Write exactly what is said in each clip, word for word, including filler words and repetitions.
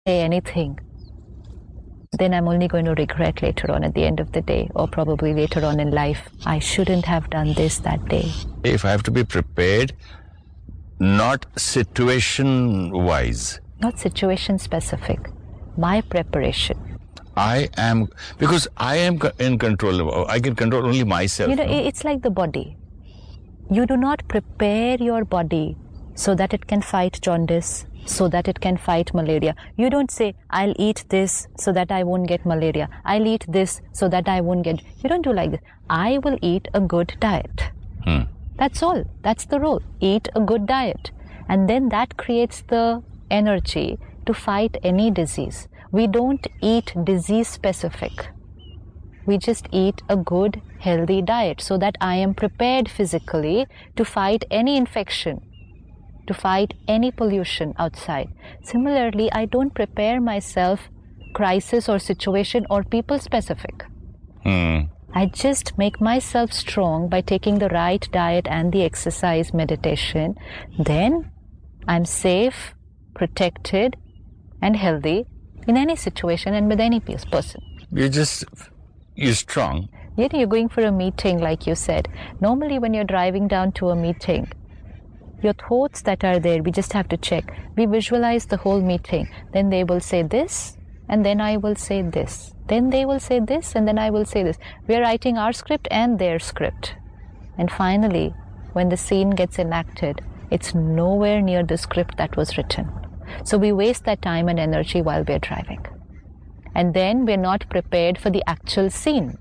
say anything, then I'm only going to regret later on at the end of the day, or probably later on in life. I shouldn't have done this that day. If I have to be prepared, not situation-wise. Not situation-specific. My preparation. I am, because I am in control. I can control only myself. You know, no? it's like the body. You do not prepare your body so that it can fight jaundice, so that it can fight malaria. You don't say, I'll eat this so that I won't get malaria. I'll eat this so that I won't get... You don't do like this. I will eat a good diet. Hmm. That's all. That's the rule. Eat a good diet. And then that creates the energy to fight any disease. We don't eat disease-specific. We just eat a good, healthy diet so that I am prepared physically to fight any infection, to fight any pollution outside. Similarly, I don't prepare myself crisis or situation or people-specific. Hmm. I just make myself strong by taking the right diet and the exercise, meditation. Then I'm safe, protected, and healthy in any situation and with any person. You're just, you're strong. You know, you're going for a meeting, like you said. Normally, when you're driving down to a meeting, your thoughts that are there, we just have to check. We visualize the whole meeting. Then they will say this, and then I will say this. Then they will say this, and then I will say this. We are writing our script and their script. And finally, when the scene gets enacted, it's nowhere near the script that was written. So we waste that time and energy while we're driving. And then we're not prepared for the actual scene.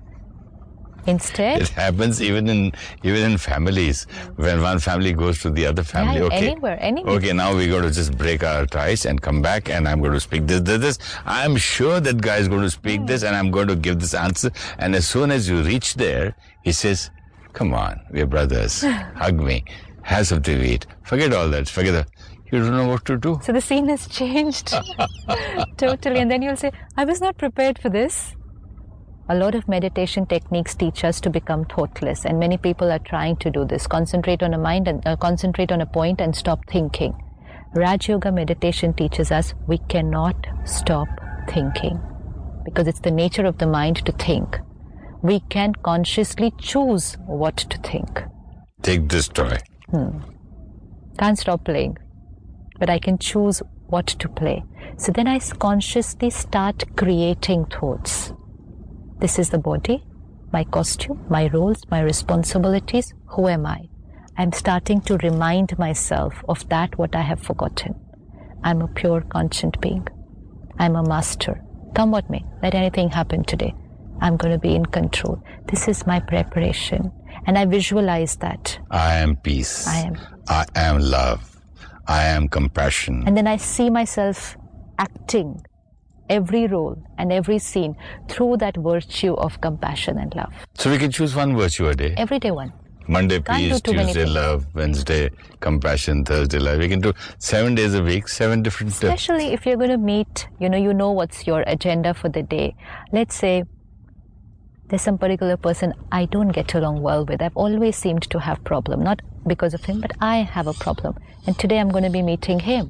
Instead, it happens even in even in families, when one family goes to the other family. Yeah, okay, anywhere, anywhere. Okay, now we got to just break our ties and come back, and I'm going to speak this, this, this. I'm sure that guy is going to speak mm. this, and I'm going to give this answer. And as soon as you reach there, he says, "Come on, we're brothers. Hug me. Have something to eat. Forget all that. Forget that." You don't know what to do. So the scene has changed totally, and then you'll say, "I was not prepared for this." A lot of meditation techniques teach us to become thoughtless, and many people are trying to do this. Concentrate on a mind and uh, concentrate on a point and stop thinking. Raj Yoga meditation teaches us we cannot stop thinking because it's the nature of the mind to think. We can consciously choose what to think. Take this toy. Hmm. Can't stop playing, but I can choose what to play. So then I consciously start creating thoughts. This is the body, my costume, my roles, my responsibilities. Who am I? I'm starting to remind myself of that what I have forgotten. I'm a pure conscient being. I'm a master. Come what may, let anything happen today. I'm going to be in control. This is my preparation. And I visualize that. I am peace. I am. I am love. I am compassion. And then I see myself acting every role and every scene through that virtue of compassion and love. So we can choose one virtue a day? Every day one. Monday Can't peace, Tuesday love, Wednesday compassion, Thursday love. We can do seven days a week, seven different... Especially if you're going to meet, you know, you know what's your agenda for the day. Let's say there's some particular person I don't get along well with. I've always seemed to have problem, not because of him, but I have a problem. And today I'm going to be meeting him.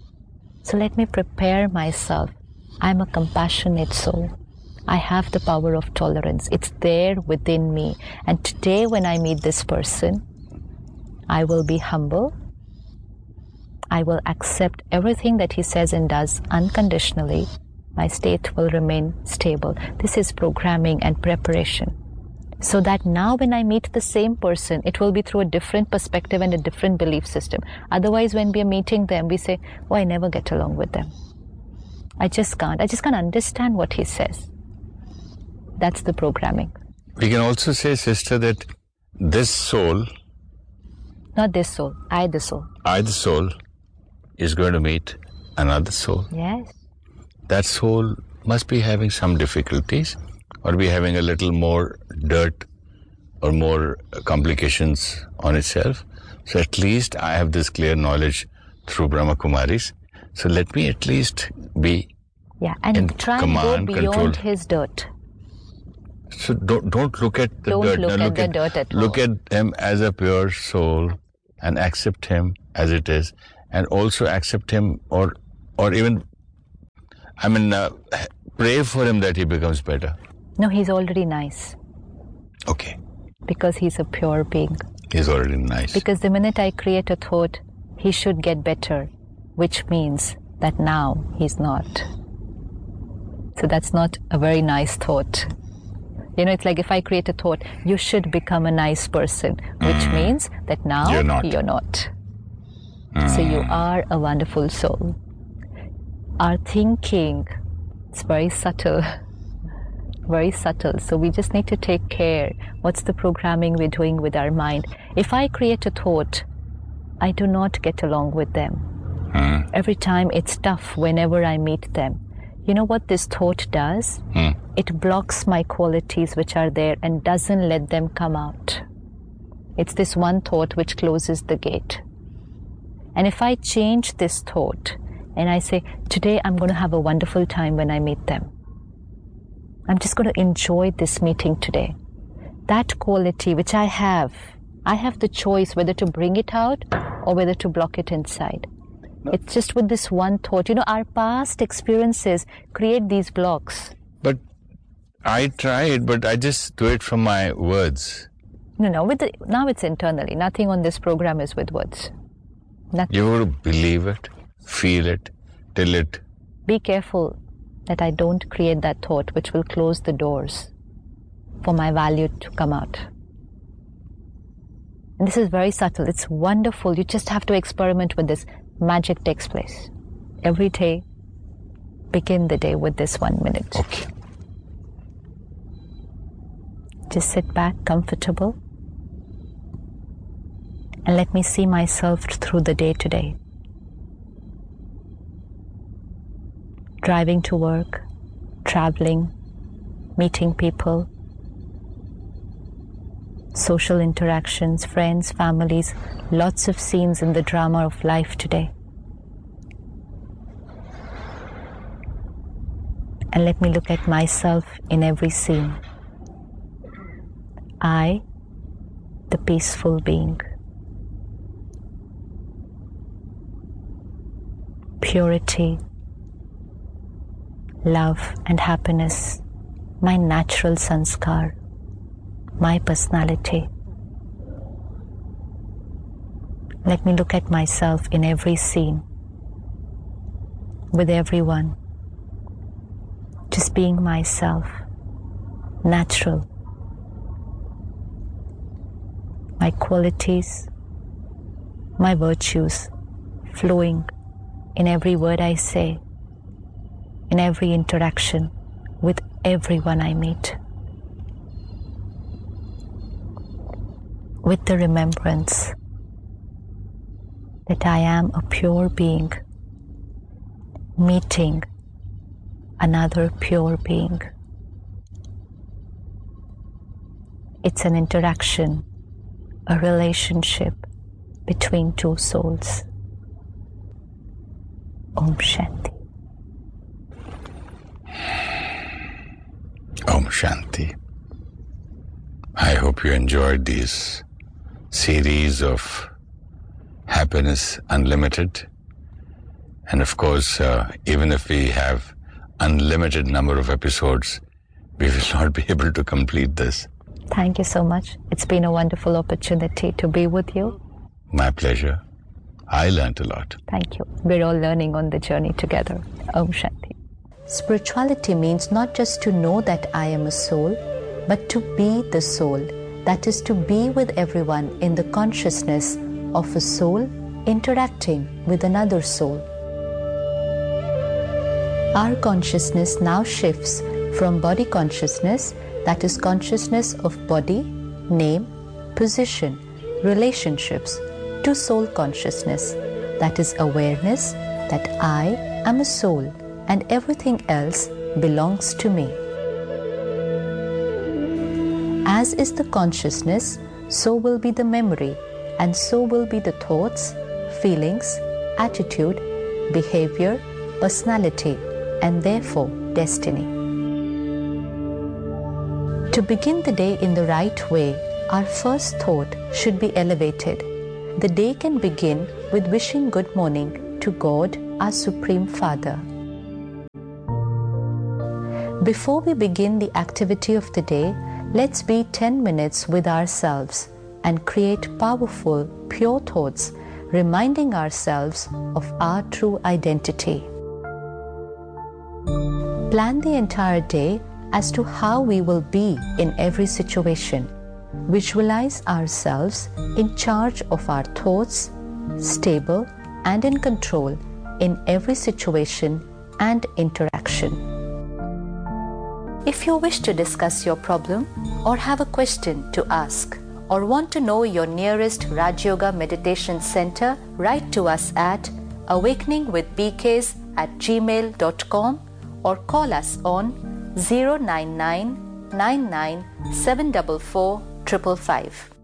So let me prepare myself. I'm a compassionate soul. I have the power of tolerance. It's there within me. And today when I meet this person, I will be humble. I will accept everything that he says and does unconditionally. My state will remain stable. This is programming and preparation. So that now when I meet the same person, it will be through a different perspective and a different belief system. Otherwise, when we are meeting them, we say, oh, I never get along with them. I just can't. I just can't understand what he says. That's the programming. We can also say, sister, that this soul... Not this soul. I, the soul. I, the soul, is going to meet another soul. Yes. That soul must be having some difficulties or be having a little more dirt or more complications on itself. So at least I have this clear knowledge through Brahma Kumaris. So let me at least be yeah, and in try command, and go beyond control. his dirt. So don't don't look at the don't dirt. Look now, at look the at, dirt at Look all. at him as a pure soul and accept him as it is, and also accept him or or even I mean, uh, pray for him that he becomes better. No, he's already nice. Okay. Because he's a pure being. He's already nice. Because the minute I create a thought, he should get better, which means that now he's not. So that's not a very nice thought. You know, it's like if I create a thought, you should become a nice person, which mm. means that now you're not. You're not. Mm. So you are a wonderful soul. Our thinking, it's very subtle. Very subtle. So we just need to take care. What's the programming we're doing with our mind? If I create a thought, I do not get along with them. Mm. Every time it's tough whenever I meet them. You know what this thought does? Mm. It blocks my qualities which are there and doesn't let them come out. It's this one thought which closes the gate. And if I change this thought and I say, today I'm going to have a wonderful time when I meet them. I'm just going to enjoy this meeting today. That quality which I have, I have the choice whether to bring it out or whether to block it inside. It's just with this one thought. You know, our past experiences create these blocks. But I try it, but I just do it from my words. No, no, with the, now it's internally. Nothing on this program is with words. Nothing. You have to believe it, feel it, till it. Be careful that I don't create that thought which will close the doors for my value to come out. And this is very subtle. It's wonderful. You just have to experiment with this. Magic takes place. Every day, begin the day with this one minute. Okay. Just sit back, comfortable, and let me see myself through the day today. Driving to work, traveling, meeting people, social interactions, friends, families, lots of scenes in the drama of life today. And let me look at myself in every scene. I, the peaceful being. Purity, love and happiness, my natural sanskar, my personality. Let me look at myself in every scene, with everyone, just being myself, natural. My qualities, my virtues flowing in every word I say, in every interaction with everyone I meet. With the remembrance that I am a pure being meeting another pure being. It's an interaction, a relationship between two souls. Om Shanti. Om Shanti. I hope you enjoyed these series of Happiness Unlimited. And of course, uh, even if we have unlimited number of episodes, we will not be able to complete this. Thank you so much. It's been a wonderful opportunity to be with you. My pleasure. I learned a lot. Thank you. We're all learning on the journey together. Om Shanti. Spirituality means not just to know that I am a soul, but to be the soul. That is to be with everyone in the consciousness of a soul interacting with another soul. Our consciousness now shifts from body consciousness, that is consciousness of body, name, position, relationships, to soul consciousness, that is awareness that I am a soul and everything else belongs to me. As is the consciousness, so will be the memory, and so will be the thoughts, feelings, attitude, behavior, personality, and therefore destiny. To begin the day in the right way, our first thought should be elevated. The day can begin with wishing good morning to God, our Supreme Father. Before we begin the activity of the day, let's be ten minutes with ourselves and create powerful, pure thoughts, reminding ourselves of our true identity. Plan the entire day as to how we will be in every situation. Visualize ourselves in charge of our thoughts, stable and in control in every situation and interaction. If you wish to discuss your problem or have a question to ask or want to know your nearest Raj Yoga Meditation Center, write to us at awakeningwithbks at gmail dot com or call us on zero nine nine nine nine seven four four five five five.